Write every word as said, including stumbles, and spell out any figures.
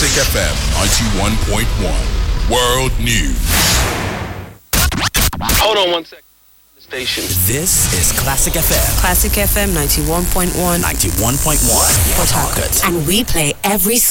Classic F M ninety-one point one. World News. Hold on one second. Station. This is Classic F M. Classic F M ninety-one point one. ninety-one point one. Port Harcourt. And we play every song